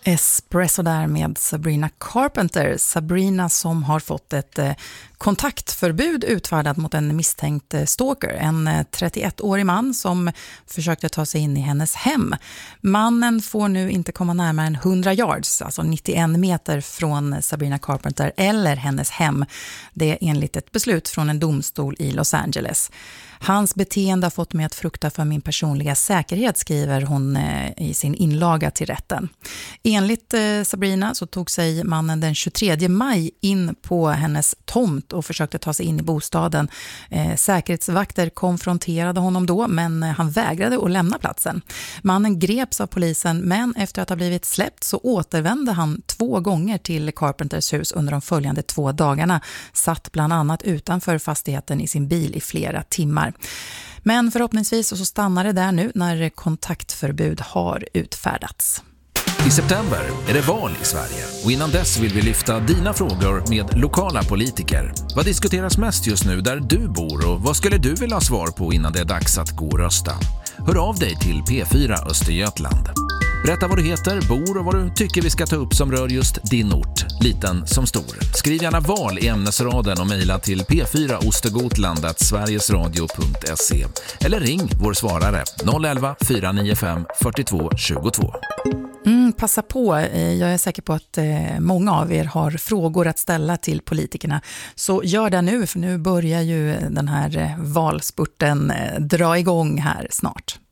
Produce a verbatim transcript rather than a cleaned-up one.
Espresso där med Sabrina Carpenter. Sabrina som har fått ett eh, kontaktförbud utfärdat mot en misstänkt eh, stalker. En eh, trettioettårig man som försökte ta sig in i hennes hem. Mannen får nu inte komma närmare än hundra yards, alltså nittioen meter från Sabrina Carpenter eller hennes hem. Det är enligt ett beslut från en domstol i Los Angeles. Hans beteende har fått mig att frukta för min personliga säkerhet, skriver hon eh, i sin inlaga till rätten. Enligt eh, Sabrina så tog sig mannen den tjugotredje maj in på hennes tomt och försökte ta sig in i bostaden. Eh, säkerhetsvakter konfronterade honom då, men eh, han vägrade att lämna platsen. Mannen greps av polisen, men efter att ha blivit släppt så återvände han två gånger till Carpenters hus under de följande två dagarna. Satt bland annat utanför fastigheten i sin bil i flera timmar. Men förhoppningsvis så stannar det där nu när kontaktförbud har utfärdats. I september är det val i Sverige och innan dess vill vi lyfta dina frågor med lokala politiker. Vad diskuteras mest just nu där du bor och vad skulle du vilja ha svar på innan det är dags att gå och rösta? Hör av dig till P fyra Östergötland. Berätta vad du heter, bor och vad du tycker vi ska ta upp som rör just din ort, liten som stor. Skriv gärna val i ämnesraden och mejla till p fyra ostergotland at sverigesradio punkt se eller ring vår svarare noll elva fyra nio fem fyrtiotvå tjugotvå. Mm, passa på, jag är säker på att eh, många av er har frågor att ställa till politikerna. Så gör det nu, för nu börjar ju den här eh, valspurten eh, dra igång här snart.